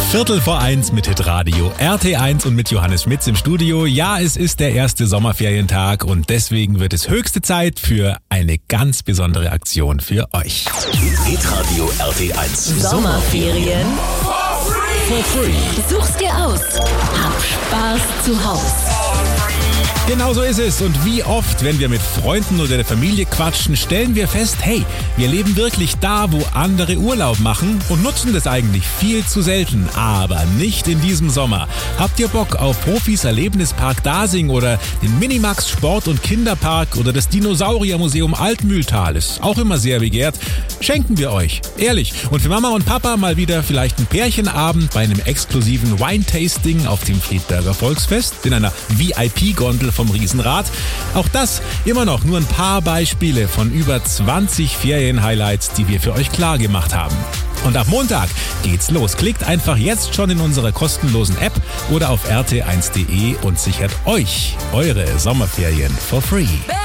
1:15 mit Hitradio RT1 und mit Johannes Schmitz im Studio. Ja, es ist der erste Sommerferientag und deswegen wird es höchste Zeit für eine ganz besondere Aktion für euch. Hitradio RT1 Sommerferien For free. Such's dir aus. Hab Spaß zu Hause. Genau so ist es. Und wie oft, wenn wir mit Freunden oder der Familie quatschen, stellen wir fest, hey, wir leben wirklich da, wo andere Urlaub machen und nutzen das eigentlich viel zu selten. Aber nicht in diesem Sommer. Habt ihr Bock auf Profis Erlebnispark Dasing oder den Minimax Sport- und Kinderpark oder das Dinosauriermuseum Altmühltal? Ist auch immer sehr begehrt. Schenken wir euch. Ehrlich. Und für Mama und Papa mal wieder vielleicht ein Pärchenabend bei einem exklusiven Wine-Tasting auf dem Friedberger Volksfest in einer VIP-Gondel vom Riesenrad. Auch das immer noch nur ein paar Beispiele von über 20 Ferien-Highlights, die wir für euch klar gemacht haben. Und ab Montag geht's los. Klickt einfach jetzt schon in unserer kostenlosen App oder auf rt1.de und sichert euch eure Sommerferien for free.